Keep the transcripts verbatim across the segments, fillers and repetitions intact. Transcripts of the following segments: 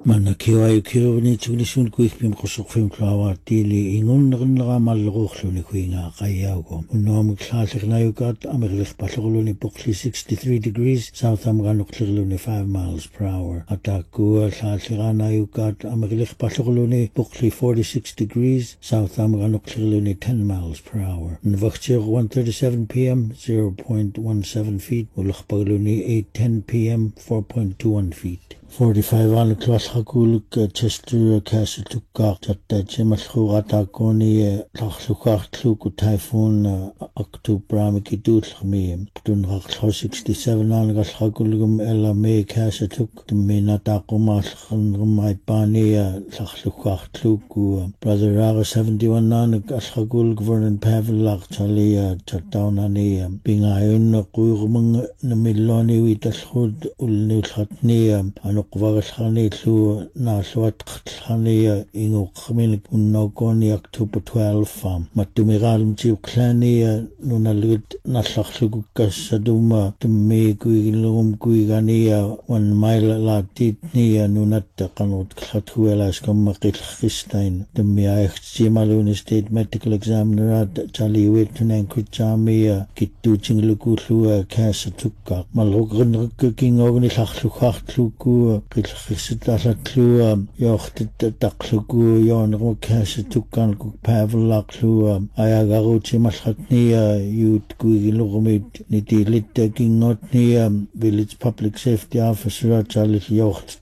mana kiwa kiwa ni tulisun kuik pim kosok film klawa tili ingun nra malrokhlu ni kuinga qayago unom khlalik na yukat amerlik patlulu ni pokli sixty-three degrees south amganuklu ni five miles per hour ataku khlalik na yukat amerlik patlulu ni pokli forty-six degrees south amganuklu ni ten miles per hour nvaktir one thirty-seven p m zero point one seven feet ulkhpaglu ni eight ten p m four point two one feet forty-five aan klas hakuluk Chester Castle tatta chemalkhura takoni tlakhlukhart tluku typhoon October mikidul khmi tun rakhl sixty-seven aan galhakulum ela me Castle mina taquma khnrmai pani tlakhlukhart tluku brother Raga seventy-one aan galhakul Vernon Pavel laqtalia tatawni bingayun quyrum namilloni witalkhud ulni khatni anu qvagalkhani lu naalwat qtlkhani ingu khmin unnokoni October twelfth fam matumigalm chi klani nunalut nallakhlugu kassaduma tumme kuigilum kuigania one mile la titni nunat qanut khathuela skam qilkhistain tumme aychtimalun state medical examiner Charlie Whitman kuchamia kittu chinglukullu kasatukka malugn kingogni lakhlukhluku qilkhisitalatlu yoxtit taqluku yonru kasatukan ku pavlaqlu ayagaruchi malhatni yut kuigilugmit nitilit kingotni village public safety officer Charlie yoxt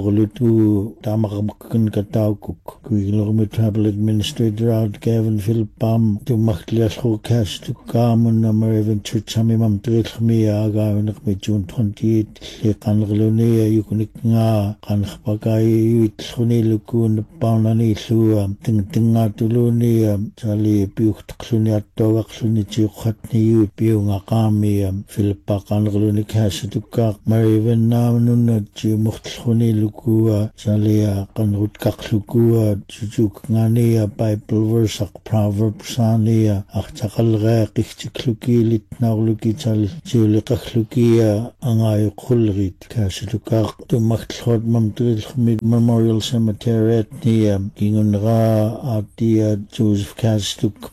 yorlutu tamarmakkan kataukuk kuigilugmit travel administrator out Gavin Philpam tumakhliasru kastukamun American Church amimam trilkhmi aga unqmi June twenty-eighth liqanrluni yukunik nga qankhpakai yutlkhuni lukun paunani lu tingtinga tuluni chali piuqtqluni attogaqluni chiqhatni yu piunga qami Philpa qanrluni kastukka American namnun chi mukhtlkhuni luku chali qanrutkaqluku chujuk ngani Bible verse proverb sani aqtaqalga qixtikluki litnaqluki chal chiuliqaqluki angay qulrit kastukka tumaktlhod mamtril Memorial Cemetery ni ingunra atia Joseph Kastuk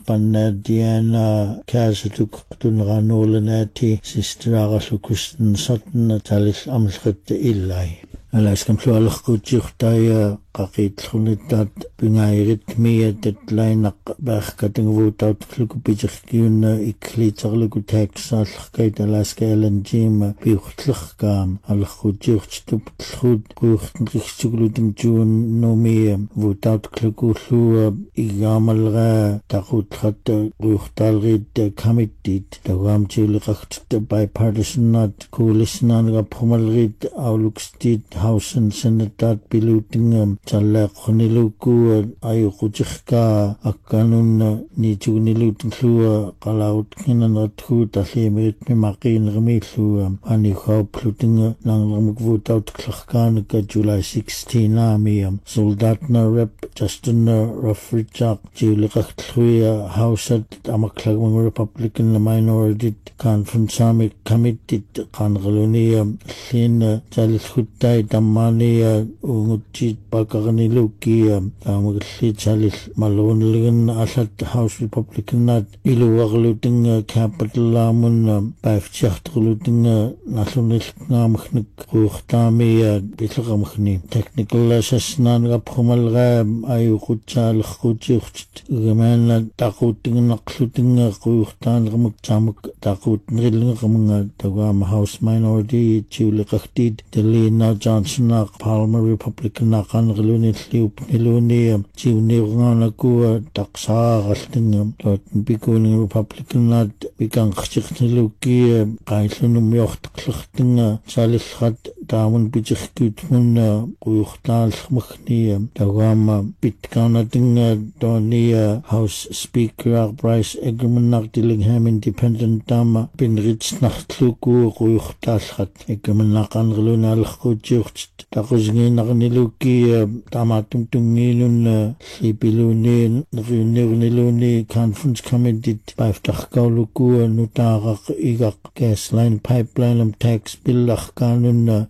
Panadiana Kastuk tunranolnati sister agaslukusten satna talis amlkhat illai alas kam flualkhutjiqtaya qaqitkhunitat pingairitmia tatlainaq baaqkatingvuutaut klukupijirkiunna ikkliterluku taaksaallqait alaska elanjima piuqtllerkaam alkhutjiqtup tlhut quurtnriksuglutun juun nomi vuutaut klukullu igaamalra taqutrat quurtaalrit committeet tawamchiuliqaqt bipartisanat coalitionaanga phumalrit aulukstit House and Senate pilutingam Chalaqniluku ayuqujikka akkanun nichugnilutlua qalaut kinanathu talimit mimaqin gmilu ani khopluting langmukvutout klakkan ka July sixteenth amiam soldatna rep Justin Ruffridge juliqaqtluya House amaklag Republican minority conference committee qangaluniam lin talkhuttai tammania ungutjit pakarnilukia amagli chalil malunligan asat House Republican iluwagluting capital lamun baifchahtgluting nasunil ngamkhnik quxtamia bitlaqamkhni technical assessment gaphumalga ayuqutchal khutjicht gamana taquting naqluting quxtan gamukchamak taqut nrilngamnga tawam House minority chiuliqaqtit Delina Johnson Palmer Republican qanrluni liup niluni chiwnirnganaku taqsaaralting totten bikuning Republican nat bikan khchiqniluki qaillunum yoxtqllertinga salilrat taamun bijirkutmun quurtaalkhmagni tawama bitkanatinga tonia House Speaker Bryce Egerman Dillingham Independent Dama binrich nachtluku quurtaalkhat Egerman qanrluna alkhutjiqt taqusnginarniluki tamatumtungilun lipiluni nrinirniluni conference committee baiftarqauluku nutaaraq igaq gas line pipeline tax bill arkanun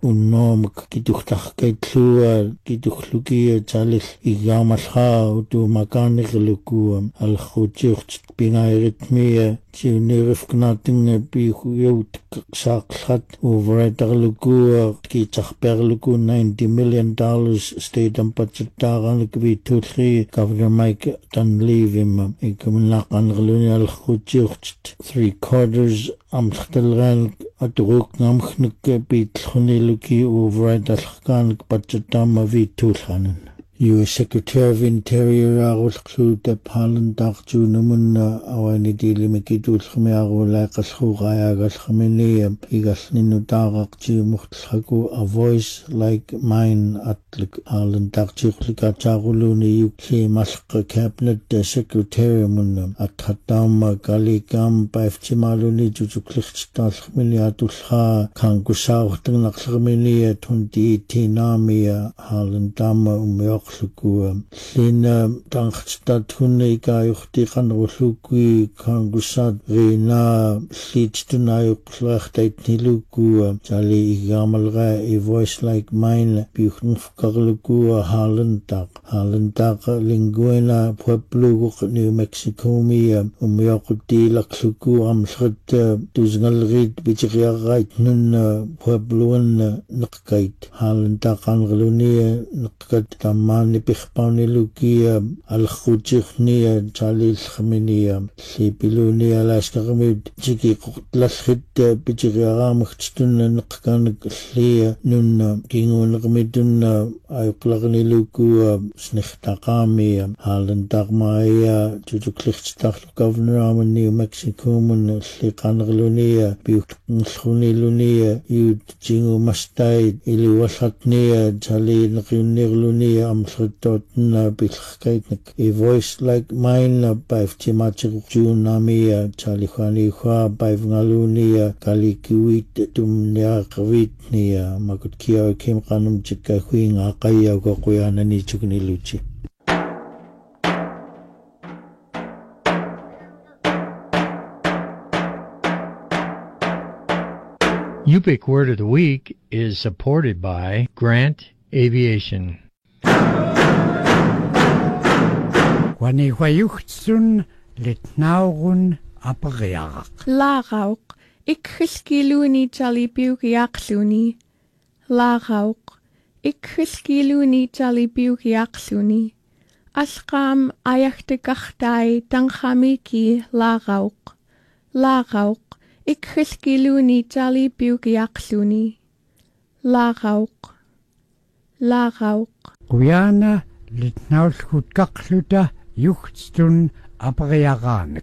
unnomak kituhtahkaitlua kituhlukia talil igamalha utu makaniklukuam alkhutiucht pingairitmia tiunirifknatinga pihuyaut saaqlat overaitarlukua kitahperluku ninety million dollars state and budget taaranlukvitulli Governor Mike Dunleavy ikumunlaqanrluni alkhutiucht three quarters amlhtalran aturuk ngamkhnuk pitlhuniluki overaitarlqanik budget taamavitulhanan U S Secretary of Interior Arulqlu Tapalandaqtu Numunna Awani Dilimikitulkhmiaru Laqashuqayagalkhmini Igalninu Taraqti Muhtlaku a voice like mine atlik Alandaqtiqlikataguluni Yukli Malqa Cabinet Secretary Munna Athatama Galikam Paiftimaluni Jutuklichtalkhmini Atulha Kangusauhtanaqlkhmini twenty eighteen Namia Alandama Umyok Lukua Lina Tankstad Hunika Yuchtikanrulukui Kangusad Rina Slitsunayuk Slachtait Nilukua Jali Igamalra a voice like mine Buchnfkarlukua Harlantak Harlantak Linguena Pueblo New Mexico Mia Umyakuti Lakluku Amsret Tuzngalrit Bichriarait Nun Puebloan Nakait Harlantak Angelunia Nakat Tam Mani Pichpani Lukia Al-Khutichnia Jalil Khaminia Sipilunia Laskarmid Jiki Lashit Pichiraramchtun Nakkan Slia Nun Kingun Ramidun Ayuklagni Luku Snichtakami Halan Dagmaya Jujuklichtach Governor of New Mexico Mun Slikan Lunia Bukni Lunia Yud Jingu Mastai Iluasatnia Jali Nirlunia Amsritotna Bilkaitnik a voice like mine by Timachunamia Chalikhani Hua by Vnalunia Kalikuit Tumnia Kavitnia Makutkia Kim Kanum Chika Queen Akaya Gokuyana Nichukni Luchi. Yupik Word of the Week is supported by Grant Aviation. Wanihwayuchtsun litnaurun apariaq. Larauk, ikhiskiluni jalibiugiaqluni. Larauk, ikhiskiluni jalibiugiaqluni. Asqam ayachtegachtai tanghamiki larauk. Larauk, ikhiskiluni jalibiugiaqluni. Larauk. Larauk. Guyana litnaulkut kakluta yuchtstun apariaqanik.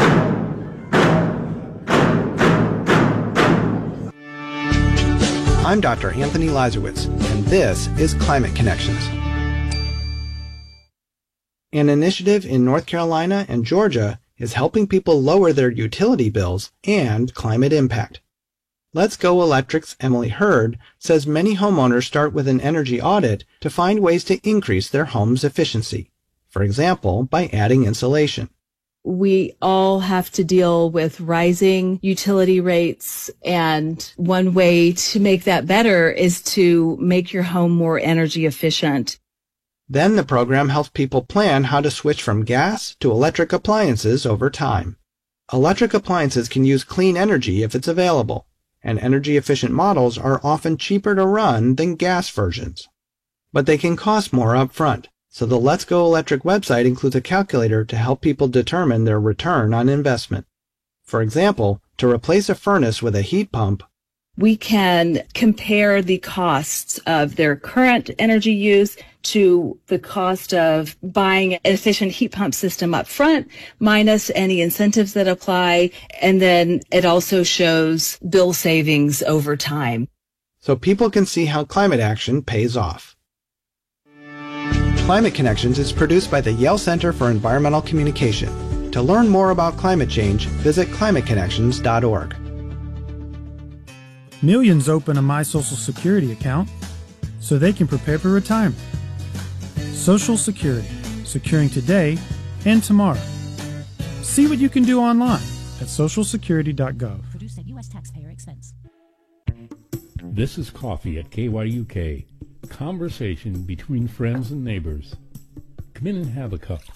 I'm Doctor Anthony Lazarowitz, and this is Climate Connections, an initiative in North Carolina and Georgia is helping people lower their utility bills and climate impact. Let's Go Electric's Emily Hurd says many homeowners start with an energy audit to find ways to increase their home's efficiency, for example, by adding insulation. We all have to deal with rising utility rates, and one way to make that better is to make your home more energy efficient. Then the program helps people plan how to switch from gas to electric appliances over time. Electric appliances can use clean energy if it's available, and energy-efficient models are often cheaper to run than gas versions. But they can cost more up front, so the Let's Go Electric website includes a calculator to help people determine their return on investment. For example, to replace a furnace with a heat pump, we can compare the costs of their current energy use to the cost of buying an efficient heat pump system up front, minus any incentives that apply, and then it also shows bill savings over time. So people can see how climate action pays off. Climate Connections is produced by the Yale Center for Environmental Communication. To learn more about climate change, visit climate connections dot org. Millions open a My Social Security account so they can prepare for retirement. Social Security, securing today and tomorrow. See what you can do online at social security dot gov. Produced at U S taxpayer expense. This is Coffee at K Y U K. Conversation between friends and neighbors. Come in and have a cup.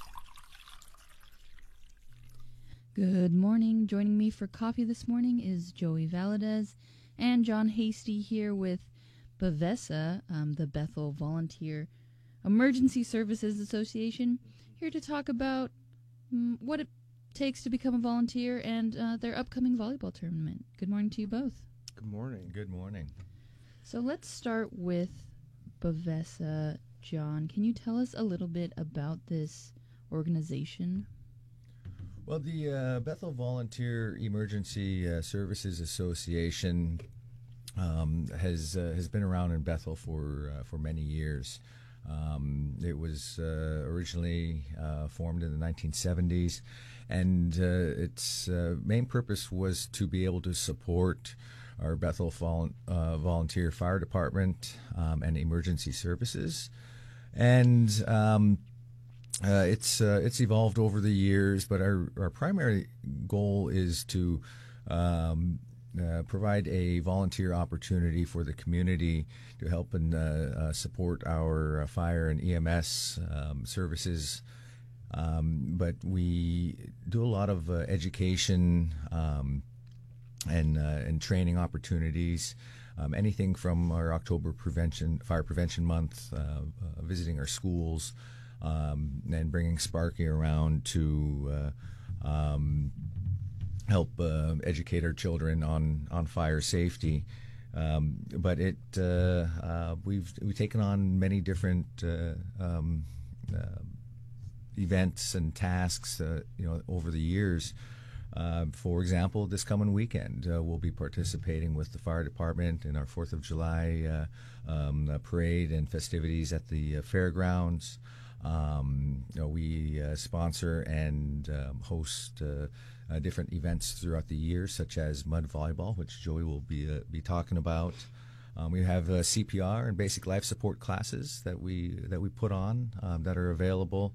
Good morning. Joining me for coffee this morning is Joey Valadez and John Hasty here with Bavessa, um, the Bethel Volunteer Emergency Services Association, here to talk about um, what it takes to become a volunteer and uh, their upcoming volleyball tournament. Good morning to you both. Good morning. Good morning. So let's start with Bavessa. John, can you tell us a little bit about this organization? Well, the uh, Bethel Volunteer Emergency uh, Services Association um, has uh, has been around in Bethel for uh, for many years. Um, it was uh, originally uh, formed in the nineteen seventies, and uh, its uh, main purpose was to be able to support our Bethel vol- uh, Volunteer Fire Department um, and emergency services. And um, uh, it's uh, it's evolved over the years, but our, our primary goal is to um, uh, provide a volunteer opportunity for the community to help and uh, uh, support our uh, fire and E M S um, services. Um, but we do a lot of uh, education um, and uh, and training opportunities. Um, anything from our October prevention fire prevention month, uh, uh, visiting our schools, um, and bringing Sparky around to uh, um, help uh, educate our children on on fire safety. Um, but it uh, uh, we've we've taken on many different uh, um, uh, events and tasks, uh, you know, over the years. Uh, for example, this coming weekend, uh, we'll be participating with the fire department in our fourth of July uh, um, uh, parade and festivities at the uh, fairgrounds. Um, you know, we uh, sponsor and um, host uh, uh, different events throughout the year, such as mud volleyball, which Joey will be uh, be talking about. Um, we have uh, C P R and basic life support classes that we that we put on um, that are available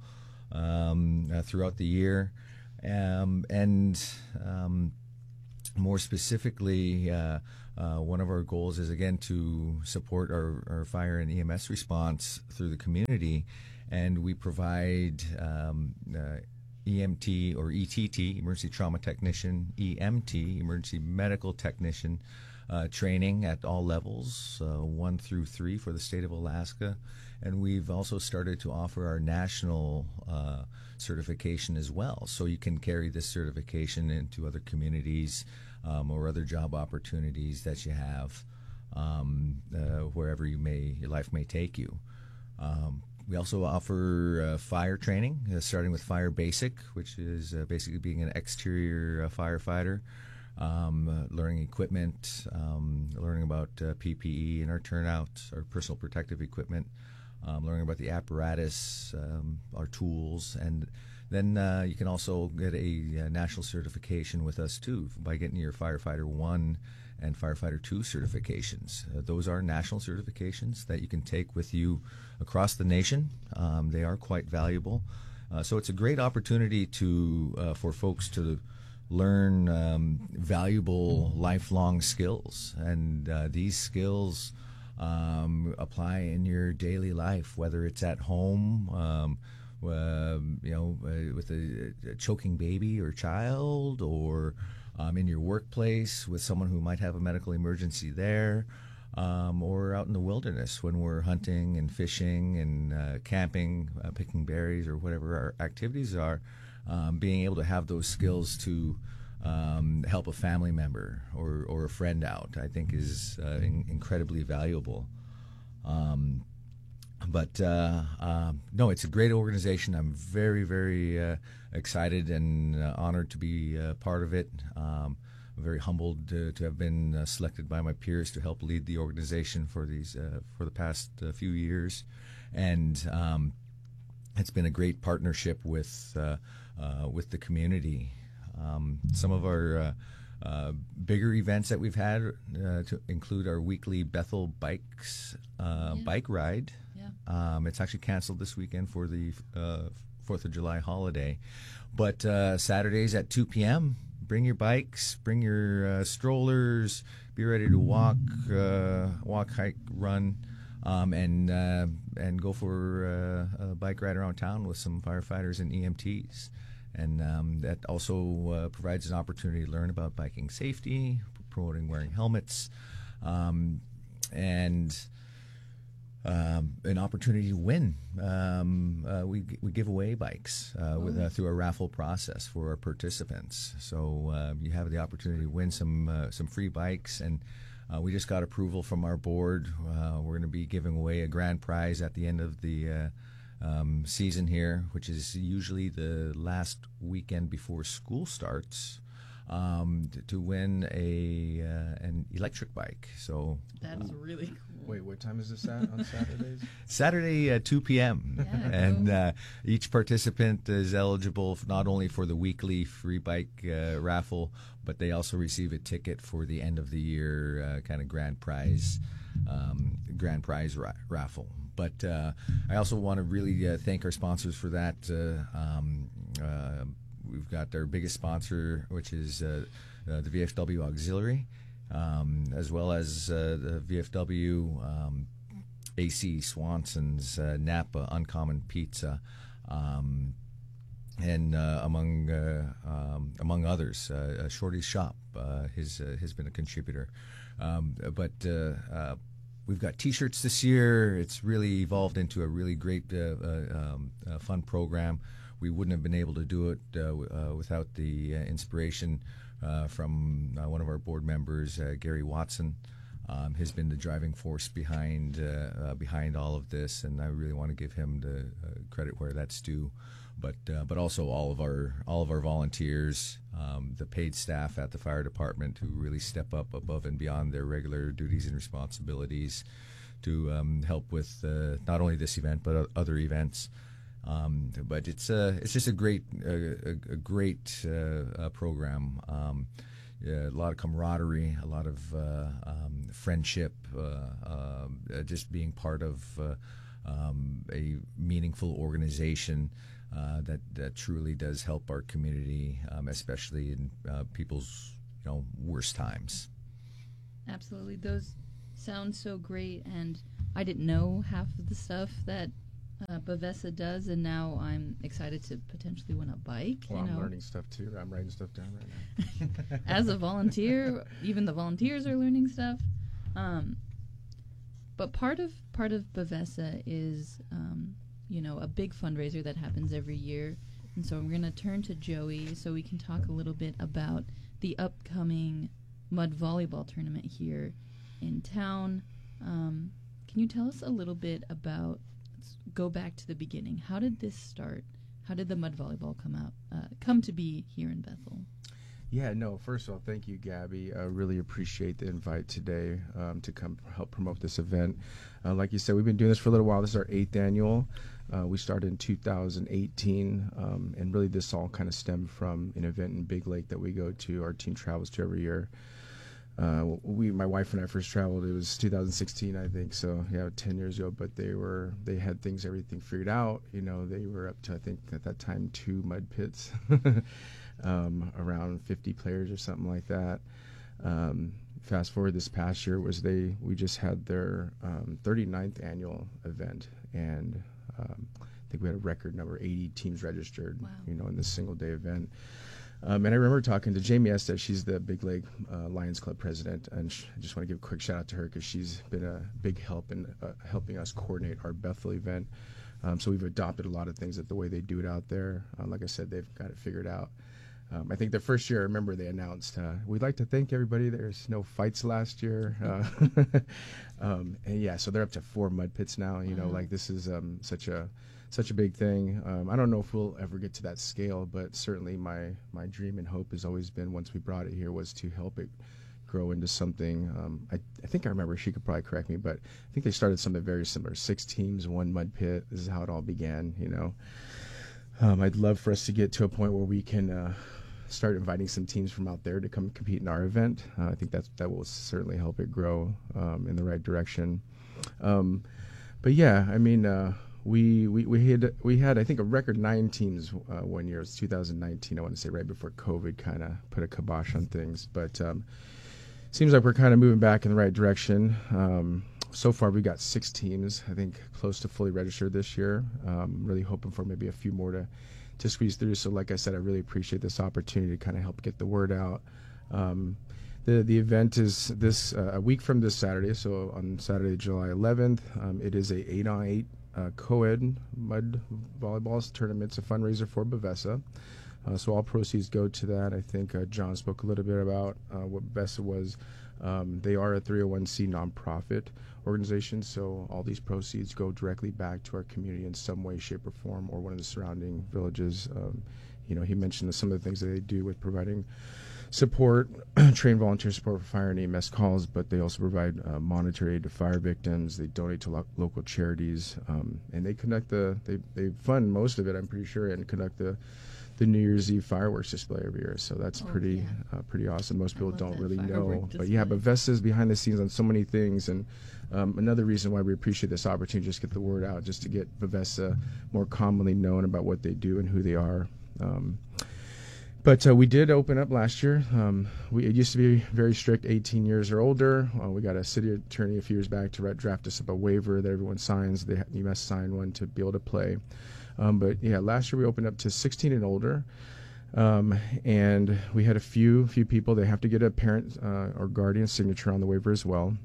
um, uh, throughout the year. Um, and um, more specifically, uh, uh, one of our goals is, again, to support our, our fire and E M S response through the community. And we provide um, uh, E M T or E T T, Emergency Trauma Technician, E M T, Emergency Medical Technician, uh, training at all levels, uh, one through three for the state of Alaska. And we've also started to offer our national uh, certification as well. So you can carry this certification into other communities um, or other job opportunities that you have um, uh, wherever you may your life may take you. Um, we also offer uh, fire training, uh, starting with Fire Basic, which is uh, basically being an exterior uh, firefighter. Um, uh, learning equipment, um, learning about uh, P P E and our turnouts, our personal protective equipment, um, learning about the apparatus, um, our tools, and then uh, you can also get a, a national certification with us too by getting your Firefighter one and Firefighter two certifications. Uh, those are national certifications that you can take with you across the nation. Um, they are quite valuable, uh, so it's a great opportunity to uh, for folks to learn um, valuable lifelong skills, and uh, these skills um, apply in your daily life, whether it's at home, um, uh, you know, uh, with a, a choking baby or child, or um, in your workplace with someone who might have a medical emergency there, um, or out in the wilderness when we're hunting and fishing and uh, camping, uh, picking berries, or whatever our activities are. Um, being able to have those skills to um, help a family member or, or a friend out, I think, is uh, in, incredibly valuable. Um, but uh, uh, no, it's a great organization. I'm very, very uh, excited and uh, honored to be uh, part of it. Um, I'm very humbled to, to have been uh, selected by my peers to help lead the organization for these uh, for the past uh, few years, and um, it's been a great partnership with uh, uh, with the community. Um, some of our uh, uh, bigger events that we've had uh, to include our weekly Bethel Bikes uh, yeah. bike ride. Yeah. Um, it's actually canceled this weekend for the uh, fourth of July holiday, but uh, Saturdays at two p.m. bring your bikes, bring your uh, strollers, be ready to walk, uh, walk, hike, run, um, and uh, and go for uh, a bike ride around town with some firefighters and E M Ts. And um, that also uh, provides an opportunity to learn about biking safety, promoting wearing helmets, um, and um, an opportunity to win. Um, uh, we we give away bikes uh, with, uh, through a raffle process for our participants. So uh, you have the opportunity to win some uh, some free bikes, and uh, we just got approval from our board. Uh, we're going to be giving away a grand prize at the end of the uh, um, season here, which is usually the last weekend before school starts. Um, to, to win a uh, an electric bike. So that's really cool. Wait, what time is this at on Saturdays? Saturday at two p.m. Yeah, and cool. uh, each participant is eligible not only for the weekly free bike uh, raffle, but they also receive a ticket for the end of the year uh, kind of grand prize um, grand prize ra- raffle. But uh, I also want to really uh, thank our sponsors for that. Uh, um, uh, We've got our biggest sponsor, which is uh, uh, the V F W Auxiliary, um, as well as uh, the V F W um, A C, Swanson's, uh, Napa, Uncommon Pizza, um, and uh, among uh, um, among others, uh, Shorty's Shop uh, has uh, has been a contributor. Um, but uh, uh, we've got T-shirts this year. It's really evolved into a really great, uh, uh, um, uh, fun program. We wouldn't have been able to do it uh, w- uh, without the uh, inspiration uh, from uh, one of our board members, uh, Gary Watson. Um, has been the driving force behind uh, uh, behind all of this, and I really want to give him the uh, credit where that's due. But uh, but also all of our all of our volunteers, um, the paid staff at the fire department who really step up above and beyond their regular duties and responsibilities to um, help with uh, not only this event but uh, other events. Um, but it's uh, it's just a great uh, a, a great uh, uh, program. Um, yeah, a lot of camaraderie, a lot of uh, um, friendship, uh, uh, just being part of uh, um, a meaningful organization uh, that that truly does help our community, um, especially in uh, people's you know worst times. Absolutely, those sound so great, and I didn't know half of the stuff that Uh, Bavessa does, and now I'm excited to potentially win a bike. Well, you know? I'm learning stuff too. I'm writing stuff down right now. As a volunteer, even the volunteers are learning stuff. Um, but part of part of Bavessa is, um, you know, a big fundraiser that happens every year, and so I'm going to turn to Joey so we can talk a little bit about the upcoming mud volleyball tournament here in town. Um, can you tell us a little bit about? Go back to the beginning. How did this start? How did the mud volleyball come out, uh, come to be here in Bethel? Yeah, no, first of all, thank you, Gabby. I really appreciate the invite today um, to come help promote this event. Uh, like you said, we've been doing this for a little while. This is our eighth annual. Uh, we started in two thousand eighteen, um, and really this all kind of stemmed from an event in Big Lake that we go to, our team travels to every year. Uh, we, my wife and I first traveled. It was two thousand sixteen, I think. So yeah, ten years ago. But they were, they had things, everything figured out. You know, they were up to, I think at that time, two mud pits, um, around fifty players or something like that. Um, fast forward this past year was they, we just had their um, thirty-ninth annual event, and um, I think we had a record number, eighty teams registered. Wow. You know, in this single day event. Um, and I remember talking to Jamie Estes. She's the Big Lake uh, Lions Club president, and sh- I just want to give a quick shout out to her because she's been a big help in uh, helping us coordinate our Bethel event. Um, so we've adopted a lot of things that the way they do it out there. Uh, like I said, they've got it figured out. Um, I think the first year, I remember they announced, uh, we'd like to thank everybody. There's no fights last year. Uh, um, and yeah, so they're up to four mud pits now. You know, like this is um, such a such a big thing. Um, I don't know if we'll ever get to that scale, but certainly my, my dream and hope has always been, once we brought it here, was to help it grow into something. Um, I, I think I remember, she could probably correct me, but I think they started something very similar. Six teams, one mud pit. This is how it all began, you know. Um, I'd love for us to get to a point where we can uh, start inviting some teams from out there to come compete in our event. Uh, I think that's, that will certainly help it grow um, in the right direction. Um, but yeah, I mean, uh, we, we we had we had I think a record nine teams uh, one year. It was two thousand nineteen. I want to say right before COVID kind of put a kibosh on things, but um, seems like we're kind of moving back in the right direction. Um, so far, we got six teams. I think close to fully registered this year. Um, really hoping for maybe a few more to to squeeze through. So, like I said, I really appreciate this opportunity to kind of help get the word out. Um, The the event is this uh, a week from this Saturday, so on Saturday, July eleventh. Um, it is a eight on eight uh, co-ed mud volleyball tournament. It's a fundraiser for Bavessa. Uh, so all proceeds go to that. I think uh, John spoke a little bit about uh, what Bavessa was. Um, they are a three oh one c nonprofit organization, so all these proceeds go directly back to our community in some way, shape, or form, or one of the surrounding villages. Um, you know, he mentioned some of the things that they do with providing support, trained volunteer support for fire and E M S calls, but they also provide uh, monetary aid to fire victims. They donate to lo- local charities, um, and they conduct the they they fund most of it, I'm pretty sure, and conduct the the New Year's Eve fireworks display every year. So that's Oh, pretty yeah. uh, pretty awesome. Most people don't that really know, firework but yeah, display. but Vesta's behind the scenes on so many things, and um, another reason why we appreciate this opportunity, just get the word out, just to get Vesta more commonly known about what they do and who they are. Um, But uh, we did open up last year. Um, we, it used to be very strict, eighteen years or older. Uh, we got a city attorney a few years back to re- draft us up a waiver that everyone signs. They, you must sign one to be able to play. Um, but yeah, last year we opened up to sixteen and older. Um, and we had a few few people. They have to get a parent uh, or guardian signature on the waiver as well.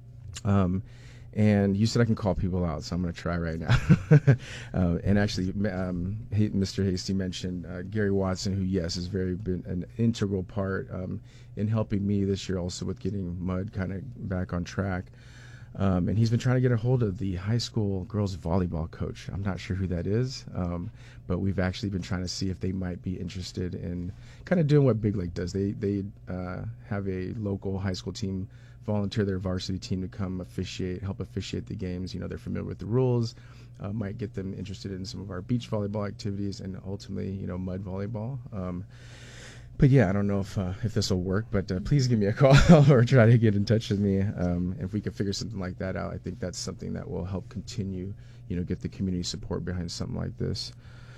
Um, And you said I can call people out, so I'm going to try right now. uh, and actually, um, he, Mister Hasty mentioned uh, Gary Watson, who, yes, has very been an integral part um, in helping me this year also with getting Mud kind of back on track. Um, and he's been trying to get a hold of the high school girls volleyball coach. I'm not sure who that is, um, but we've actually been trying to see if they might be interested in kind of doing what Big Lake does. They, they uh, have a local high school team volunteer their varsity team to come officiate, help officiate the games. You know, they're familiar with the rules, uh, might get them interested in some of our beach volleyball activities and ultimately, you know, mud volleyball. Um, but yeah, I don't know if uh, if this will work, but uh, please give me a call or try to get in touch with me. Um, if we can figure something like that out, I think that's something that will help continue, you know, get the community support behind something like this.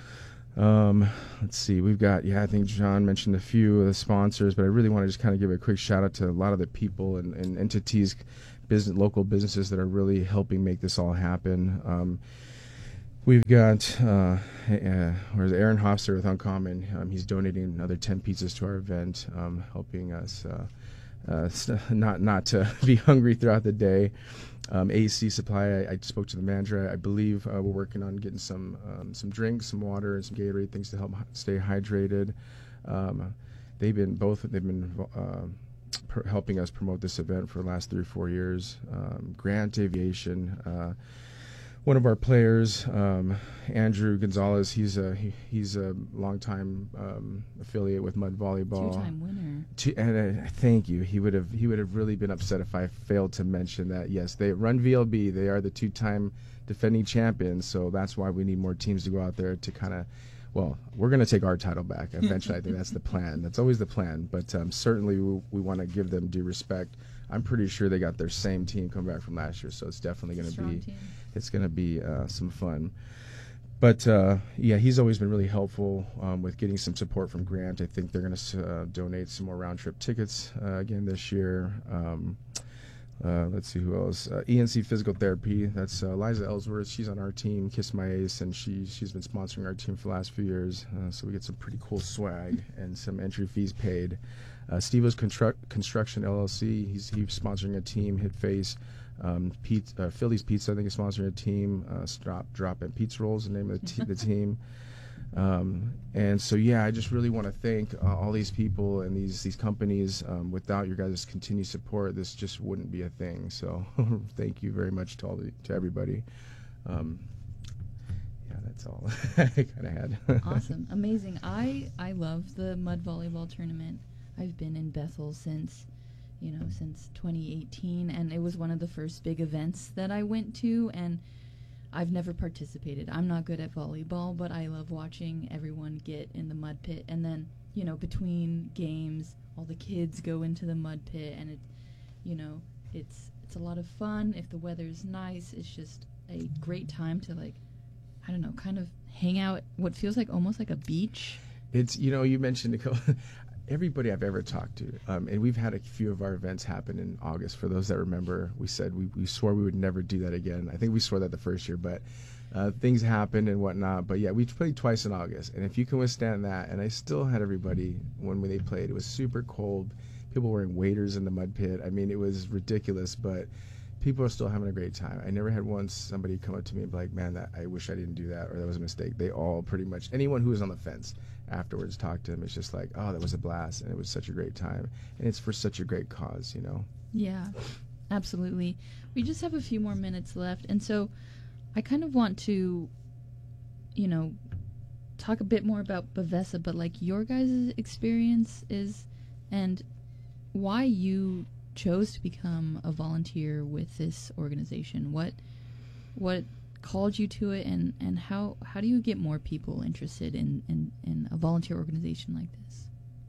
Um, let's see, we've got, yeah, I think John mentioned a few of the sponsors, but I really want to just kind of give a quick shout out to a lot of the people and, and entities, business, local businesses that are really helping make this all happen. Um, we've got, uh, uh, where's Aaron Hofster with Uncommon? Um, he's donating another ten pizzas to our event, um, helping us, uh, uh, not, not to be hungry throughout the day. Um, A C Supply, I, I spoke to the manager. I believe uh, we're working on getting some um, some drinks, some water, and some Gatorade things to help stay hydrated. Um, they've been both. They've been uh, per helping us promote this event for the last three or four years. Um, Grant Aviation, uh, one of our players, um, Andrew Gonzalez. He's a he, he's a longtime um, affiliate with Mud Volleyball. Two-time winner. To, and uh, thank you. He would have he would have really been upset if I failed to mention that. Yes, they run V L B. They are the two-time defending champions. So that's why we need more teams to go out there to kind of. Well, we're going to take our title back eventually. I think that's the plan. That's always the plan. But um, certainly we, we want to give them due respect. I'm pretty sure they got their same team come back from last year, so it's definitely going to be team. it's going to be uh, some fun. But uh, yeah, he's always been really helpful um, with getting some support from Grant. I think they're going to uh, donate some more round trip tickets uh, again this year. Um, uh, let's see who else. Uh, E N C Physical Therapy. That's uh, Liza Ellsworth. She's on our team, Kiss My Ace, and she she's been sponsoring our team for the last few years. Uh, so we get some pretty cool swag and some entry fees paid. Uh, Stevo's Constru- Construction L L C. He's he's sponsoring a team. Hit Face. Um, Pete, uh, Philly's Pizza, I think, is sponsoring a team. Uh, Drop, Drop, and Pizza Rolls, the name of the, te- the team. Um, and so, yeah, I just really want to thank uh, all these people and these these companies. Um, without your guys' continued support, this just wouldn't be a thing. So, thank you very much to all the, to everybody. Um, yeah, that's all I kind of had. Awesome, amazing. I I love the mud volleyball tournament. I've been in Bethel since. you know, since twenty eighteen, and it was one of the first big events that I went to, and I've never participated. I'm not good at volleyball, but I love watching everyone get in the mud pit, and then, you know, between games, all the kids go into the mud pit, and it, you know, it's it's a lot of fun. If the weather's nice, it's just a great time to, like, I don't know, kind of hang out what feels like almost like a beach. It's, you know, you mentioned Nicole, everybody I've ever talked to, um, and we've had a few of our events happen in August. For those that remember, we said we, we swore we would never do that again. I think we swore that the first year, but uh, things happened and whatnot. But yeah, we played twice in August, and if you can withstand that, and I still had everybody, when, when they played, it was super cold, people wearing waders in the mud pit. I mean, it was ridiculous, but people are still having a great time. I never had once somebody come up to me and be like, man, that I wish I didn't do that, or that was a mistake. They all pretty much, anyone who was on the fence afterwards talked to them. It's just like, oh, that was a blast, and it was such a great time. And it's for such a great cause, you know? Yeah, absolutely. We just have a few more minutes left. And so I kind of want to, you know, talk a bit more about Bavessa, but like your guys' experience is, and why you chose to become a volunteer with this organization. What what called you to it, and, and how, how do you get more people interested in, in, in a volunteer organization like this?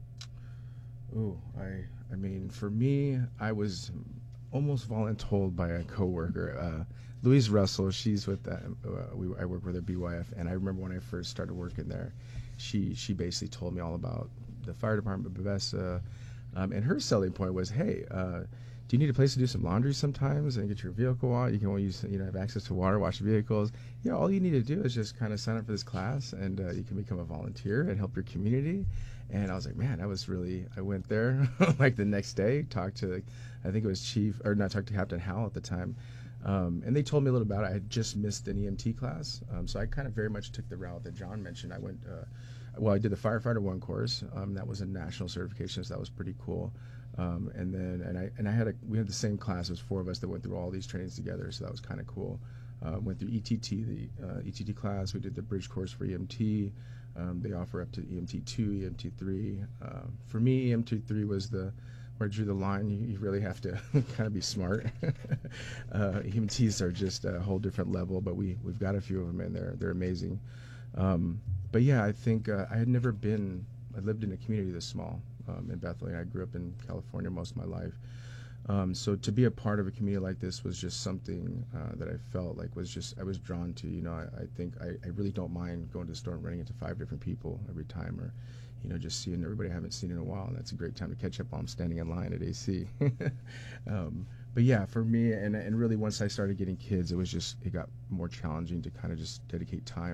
Oh, I I mean, for me, I was almost voluntold by a coworker, uh, Louise Russell. She's with that. Uh, we, I work with her B Y F, and I remember when I first started working there, she she basically told me all about the fire department, Bavessa. Um, and her selling point was, hey, uh, do you need a place to do some laundry sometimes and get your vehicle out? You can always use, you know, have access to water, wash vehicles. Yeah, all you need to do is just kind of sign up for this class, and uh, you can become a volunteer and help your community. And I was like, man, that was really, I went there like the next day, talked to, I think it was Chief, or not, talked to Captain Howell at the time. Um, and they told me a little about it. I had just missed an E M T class. Um, so I kind of very much took the route that John mentioned. I went, uh, well, I did the Firefighter One course. Um, that was a national certification, so that was pretty cool. Um, and then, and I, and I had a, we had the same class. It was four of us that went through all these trainings together, so that was kind of cool. Uh, went through E T T, the uh, E T T class. We did the bridge course for E M T. Um, they offer up to E M T two, E M T three. Uh, for me, E M T three was the where I drew the line. You, you really have to kind of be smart. uh, E M Ts are just a whole different level, but we we've got a few of them in there. They're amazing. Um, but yeah, I think uh, I had never been. I lived in a community this small um, in Bethlehem. I grew up in California most of my life. Um, so to be a part of a community like this was just something uh, that I felt like was just, I was drawn to. You know, I, I think I, I really don't mind going to the store and running into five different people every time, or, you know, just seeing everybody I haven't seen in a while. And that's a great time to catch up while I'm standing in line at A C. um, but yeah, for me, and, and really once I started getting kids, it was just, it got more challenging to kind of just dedicate time